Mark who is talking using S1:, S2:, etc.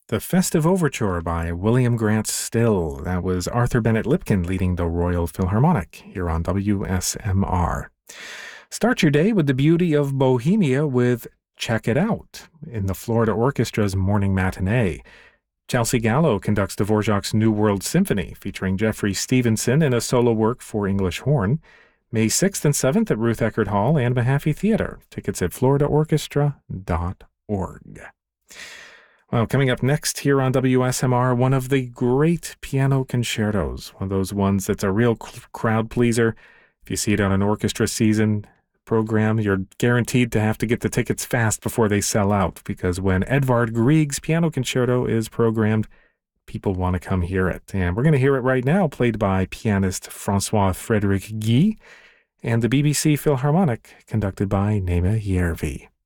S1: The Festive Overture by William Grant Still. That was Arthur Bennett Lipkin leading the Royal Philharmonic here on WSMR. Start your day with the beauty of Bohemia with Check It Out in the Florida Orchestra's morning matinee. Chelsea Gallo conducts Dvorak's New World Symphony, featuring Jeffrey Stevenson in a solo work for English horn. May 6th and 7th at Ruth Eckerd Hall and Mahaffey Theater. Tickets at floridaorchestra.org. Well, coming up next here on WSMR, one of the great piano concertos, one of those ones that's a real crowd pleaser. If you see it on an orchestra season program, you're guaranteed to have to get the tickets fast before they sell out, because when Edvard Grieg's piano concerto is programmed, people want to come hear it. And we're going to hear it right now, played by pianist Francois Frédéric Guy and the BBC Philharmonic, conducted by Naima Järvi.